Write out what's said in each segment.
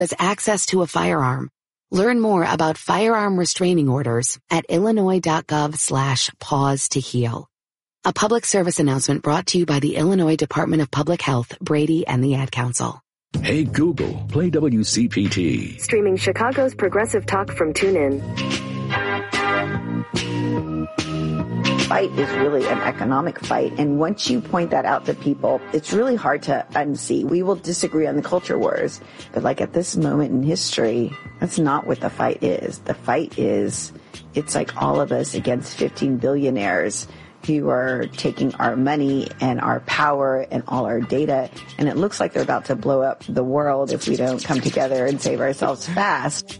has access to a firearm. Learn more about firearm restraining orders at illinois.gov/pause to heal. A public service announcement brought to you by the Illinois Department of Public Health, Brady, and the Ad Council. Hey Google, play WCPT. Streaming Chicago's progressive talk from TuneIn. Fight is really an economic fight, and once you point that out to people, it's really hard to unsee. We will disagree on the culture wars, but like at this moment in history, that's not what the fight is. The fight is, it's like all of us against 15 billionaires who are taking our money and our power and all our data, and it looks like they're about to blow up the world if we don't come together and save ourselves fast.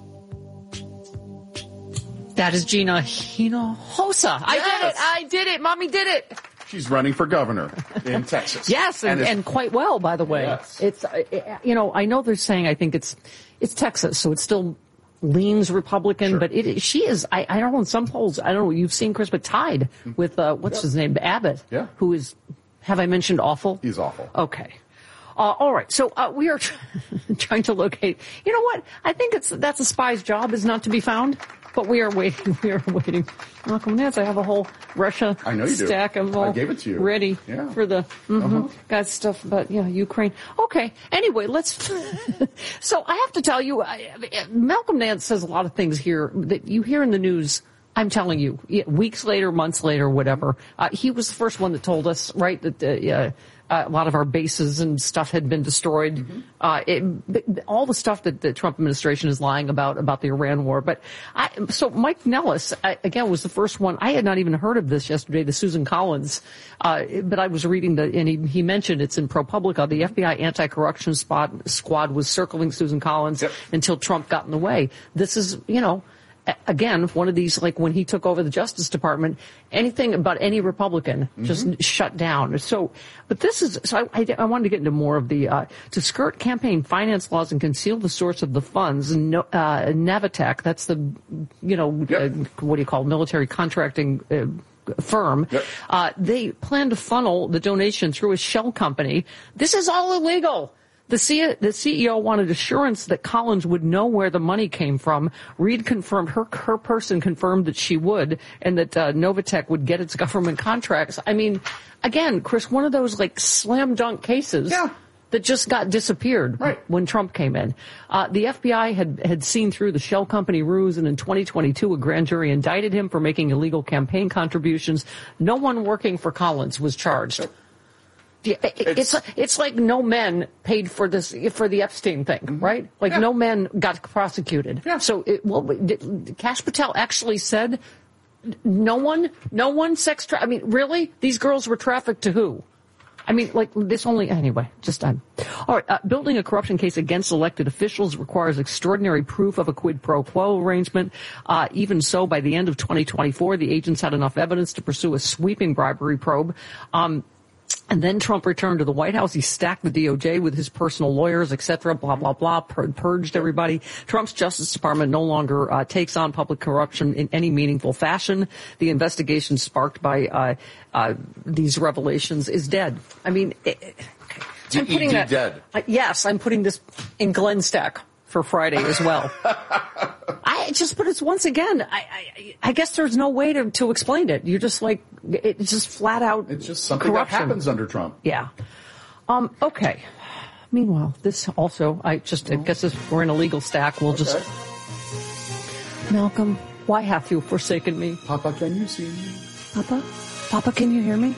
That is Gina Hinojosa. Yes. I did it. Mommy did it. She's running for governor in Texas. Yes, and quite well, by the way. Yes. It's, I know they're saying, I think it's Texas, so it still leans Republican, Sure. but she is, I don't know, in some polls, I don't know, you've seen Chris, but tied with, what's his name, Abbott, who is, have I mentioned awful? He's awful. Okay. All right. So, we are trying to locate, you know what? I think that's a spy's job, is not to be found. But we are waiting. Malcolm Nance, I have a whole Russia stack of all I gave it to you. Ready for the got stuff about Ukraine. Okay. Anyway, let's. So I have to tell you, Malcolm Nance says a lot of things here that you hear in the news. I'm telling you, weeks later, months later, whatever. He was the first one that told us, right, that a lot of our bases and stuff had been destroyed. All the stuff that the Trump administration is lying about the Iran war. But so Mike Nellis, again, was the first one. I had not even heard of this yesterday, the Susan Collins. But I was reading and he mentioned it's in ProPublica. The FBI anti-corruption squad was circling Susan Collins until Trump got in the way. This is, again, one of these, like when he took over the Justice Department, anything about any Republican just shut down. So, but this is, so I wanted to get into more of the, to skirt campaign finance laws and conceal the source of the funds. Navitech, that's the, what do you call it, military contracting, firm. They plan to funnel the donation through a shell company. This is all illegal. The CEO wanted assurance that Collins would know where the money came from. Reid confirmed, her person confirmed that she would, and that Novitek would get its government contracts. I mean, again, Chris, one of those like slam dunk cases that just got disappeared when Trump came in. The FBI had seen through the shell company ruse, and in 2022, a grand jury indicted him for making illegal campaign contributions. No one working for Collins was charged. It's like no men paid for the Epstein thing, right? Like no men got prosecuted. So Kash Patel actually said no one I mean, really? These girls were trafficked to who? I mean, like this only, anyway, just done. All right. Building a corruption case against elected officials requires extraordinary proof of a quid pro quo arrangement. Even so, by the end of 2024, the agents had enough evidence to pursue a sweeping bribery probe. And then Trump returned to the White House. He stacked the DOJ with his personal lawyers, et cetera, blah, blah, blah, purged everybody. Trump's Justice Department no longer takes on public corruption in any meaningful fashion. The investigation sparked by these revelations is dead. I mean, I'm putting that dead. Yes, I'm putting this in Glenn stack for Friday as well. But it's once again, I guess there's no way to explain it. You're just like, it's just flat out. It's just something corruption. That happens under Trump. Yeah. Okay. Meanwhile, this also, I guess if we're in a legal stack, we'll just. Malcolm, why have you forsaken me? Papa, can you see me? Papa, can you hear me?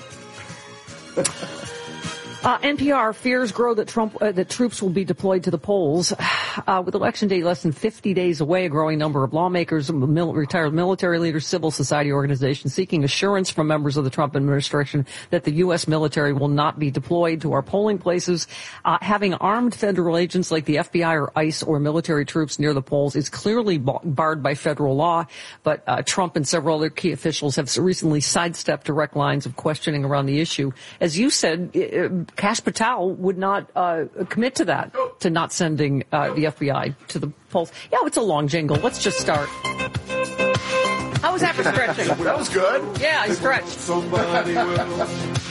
NPR fears grow that that troops will be deployed to the polls. With Election Day less than 50 days away, a growing number of lawmakers, retired military leaders, civil society organizations seeking assurance from members of the Trump administration that the U.S. military will not be deployed to our polling places. Having armed federal agents like the FBI or ICE or military troops near the polls is clearly barred by federal law, but Trump and several other key officials have recently sidestepped direct lines of questioning around the issue. As you said, Kash Patel would not commit to that, to not sending the FBI to the polls. Yeah, it's a long jingle. Let's just start. How was that for stretching? That was good. Yeah, I stretched. Somebody will